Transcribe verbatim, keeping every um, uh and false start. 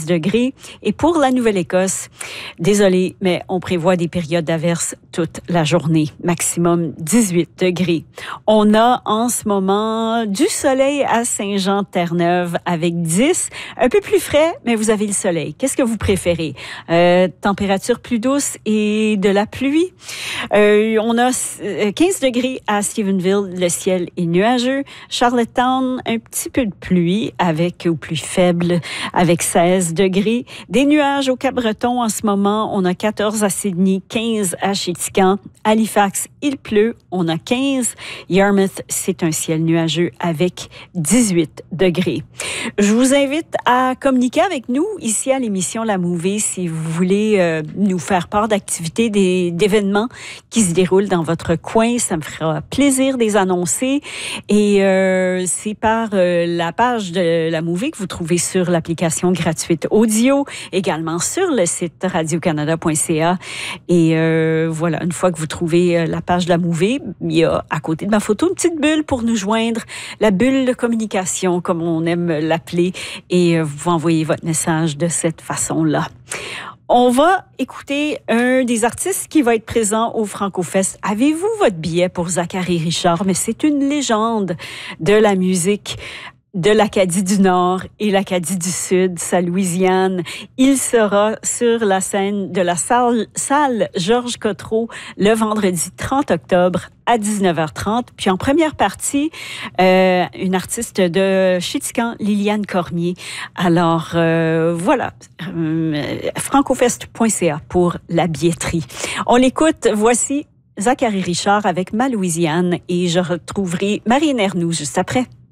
degrés. Et pour la Nouvelle-Écosse, désolé, mais on prévoit des périodes d'averses toute la journée, maximum dix-huit degrés. On a en ce moment du soleil à Saint-Jean-Terre-Neuve avec dix, un peu plus frais, mais vous avez le soleil. Qu'est-ce que vous préférez? Euh, température plus douce et de la pluie. Euh, on a quinze degrés à Stephenville, le ciel est nuageux. Charlottetown, un petit peu de pluie avec, ou plus faible, avec seize degrés. Des nuages au Cap-Breton en ce moment. On a quatorze à Sydney, quinze à Chéticamp. Halifax, il pleut. On a quinze. Yarmouth, c'est un ciel nuageux avec dix-huit degrés. Je vous invite à communiquer avec nous ici à l'émission La Mouvée si vous voulez euh, nous faire part d'activités, des, d'événements qui se déroulent dans votre coin. Ça me fera plaisir de les annoncer. Et euh, c'est par euh, la page de La Mouvée que vous trouvez sur l'application gratuite audio, également sur le site radio canada point c a. Et euh, voilà, une fois que vous trouvez la page de La Mouvée, il y a à côté de ma photo une petite bulle pour nous joindre, la bulle de communication, comme on aime l'appeler, et vous envoyez votre message de cette façon-là. On va écouter un des artistes qui va être présent au Franco-Fest. Avez-vous votre billet pour Zachary Richard? Mais c'est une légende de la musique de l'Acadie du Nord et l'Acadie du Sud, sa Louisiane. Il sera sur la scène de la salle, salle Georges Cotreau le vendredi trente octobre à dix-neuf heures trente. Puis en première partie, euh, une artiste de Chéticamp, Liliane Cormier. Alors euh, voilà, euh, francofest point c a pour la billetterie. On l'écoute, voici Zachary Richard avec Ma Louisiane et je retrouverai Marie Nernoux juste après.